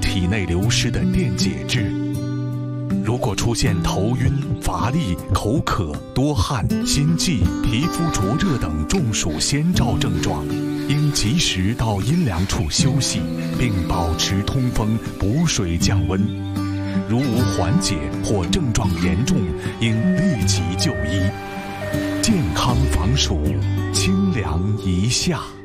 体内流失的电解质。如果出现头晕、乏力、口渴、多汗、心悸、皮肤灼热等中暑先兆症状，应及时到阴凉处休息，并保持通风、补水降温。如无缓解或症状严重，应立即就医。健康防暑，清凉一夏。